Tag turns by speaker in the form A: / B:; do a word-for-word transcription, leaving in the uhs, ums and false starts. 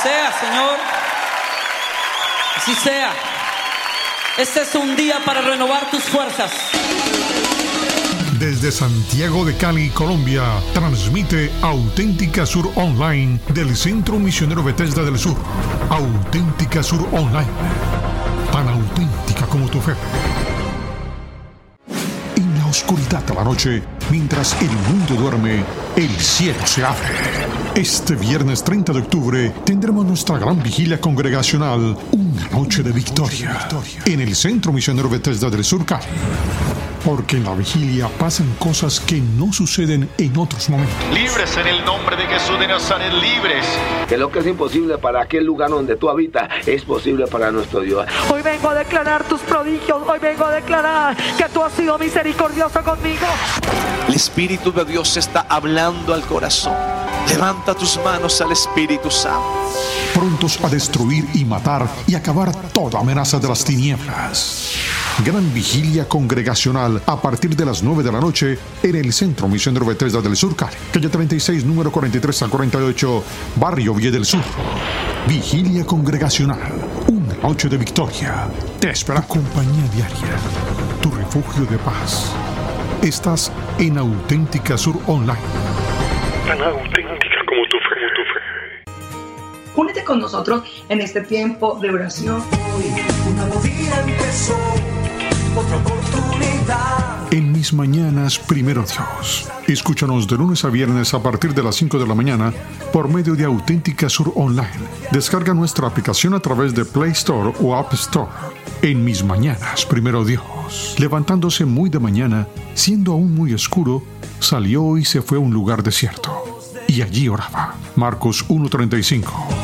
A: sea, Señor. Así sea. Este es un día para renovar tus fuerzas.
B: Desde Santiago de Cali, Colombia, transmite Auténtica Sur Online del Centro Misionero Bethesda del Sur. Auténtica Sur Online, tan auténtica como tu fe. En la oscuridad de la noche, mientras el mundo duerme, el cielo se abre. Este viernes treinta de octubre tendremos nuestra gran vigilia congregacional, una noche de victoria, en el Centro Misionero Bethesda del Sur, Cali. Porque en la vigilia pasan cosas que no suceden en otros momentos.
C: Libres en el nombre de Jesús de Nazaret, libres.
D: Que lo que es imposible para aquel lugar donde tú habitas es posible para nuestro Dios.
E: Hoy vengo a declarar tus prodigios. Hoy vengo a declarar que tú has sido misericordioso conmigo.
F: El Espíritu de Dios está hablando al corazón. Levanta tus manos al Espíritu Santo.
B: Prontos a destruir y matar y acabar toda amenaza de las tinieblas. Gran vigilia congregacional a partir de las nueve de la noche en el Centro Misionero Bethesda del Sur, Cali, calle treinta y seis, número cuarenta y tres a cuarenta y ocho, Barrio Vie del Sur. Vigilia congregacional, una noche de victoria. Te espera compañía diaria, tu refugio de paz. Estás en Auténtica Sur Online.
G: Tan auténtica como tu fe, tu fe.
H: Únete con nosotros en este tiempo de oración.
I: Hoy un nuevo día empezó, otra oportunidad.
B: En mis mañanas, primero Dios. Escúchanos de lunes a viernes a partir de las cinco de la mañana por medio de Auténtica Sur Online. Descarga nuestra aplicación a través de Play Store o App Store. En mis mañanas, primero Dios. Levantándose muy de mañana, siendo aún muy oscuro, salió y se fue a un lugar desierto. Y allí oraba. Marcos uno treinta y cinco.